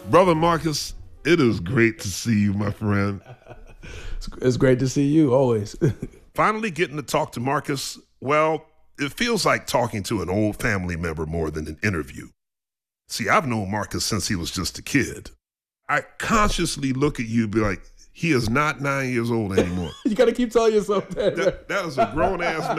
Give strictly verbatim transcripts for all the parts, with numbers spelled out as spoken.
Brother Marcus, it is great to see you, my friend. It's great to see you, always. Finally getting to talk to Marcus, well, it feels like talking to an old family member more than an interview. See, I've known Marcus since he was just a kid. I consciously look at you and be like, he is not nine years old anymore. You got to keep telling yourself that. That, that is a grown-ass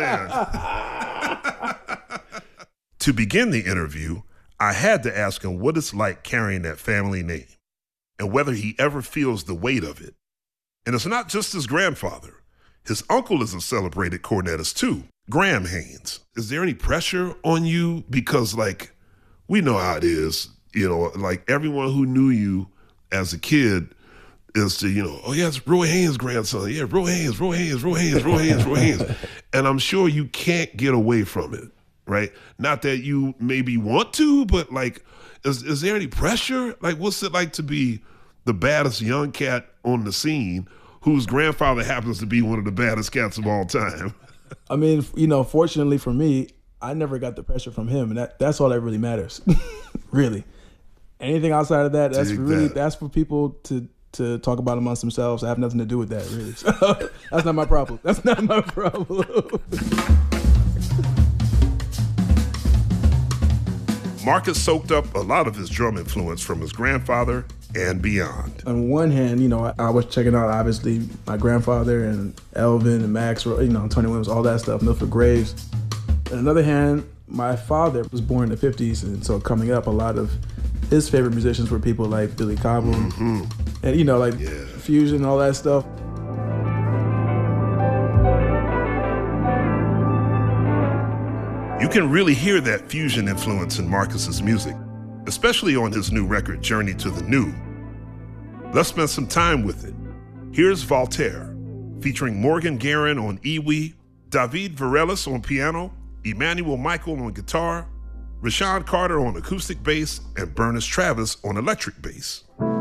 man. To begin the interview, I had to ask him what it's like carrying that family name and whether he ever feels the weight of it. And it's not just his grandfather. His uncle is a celebrated cornetist too, Graham Haynes. Is there any pressure on you? Because, like, we know how it is, you know, like everyone who knew you as a kid is to, you know, oh yeah, it's Roy Haynes' grandson. Yeah, Roy Haynes, Roy Haynes, Roy Haynes, Roy Haynes, Roy Haynes. And I'm sure you can't get away from it, right? Not that you maybe want to, but like, is, is there any pressure? Like, what's it like to be the baddest young cat on the scene whose grandfather happens to be one of the baddest cats of all time? I mean, you know, fortunately for me, I never got the pressure from him, and that, that's all that really matters, really. Anything outside of that, that's Dig really, that. that's for people to to talk about amongst themselves. I have nothing to do with that, really. So, that's not my problem. That's not my problem. Marcus soaked up a lot of his drum influence from his grandfather and beyond. On one hand, you know, I, I was checking out, obviously, my grandfather and Elvin and Max, you know, Tony Williams, all that stuff, Milford Graves. On the other hand, my father was born in the fifties, and so coming up, a lot of his favorite musicians were people like Billy Cobham, Mm-hmm. and, you know, like Yeah. fusion, all that stuff. You can really hear that fusion influence in Marcus's music, especially on his new record, Journey to the New. Let's spend some time with it. Here's Voltaire, featuring Morgan Guerin on iwi, David Varelis on piano, Emmanuel Michael on guitar, Rashawn Carter on acoustic bass, and Bernice Travis on electric bass.